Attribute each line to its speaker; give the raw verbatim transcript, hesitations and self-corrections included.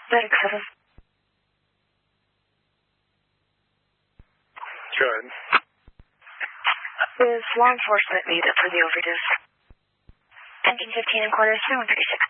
Speaker 1: thirty-seven.
Speaker 2: Go ahead.
Speaker 1: Is law enforcement needed for the overdose?
Speaker 3: Engine fifteen and quarter, seven thirty-six.